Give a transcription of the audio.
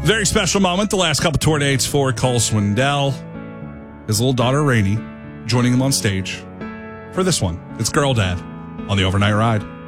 Very special moment. The last couple tour dates for Cole Swindell. His little daughter, Rainey, joining him on stage for this one. It's Girl Dad on the Overnight Ride.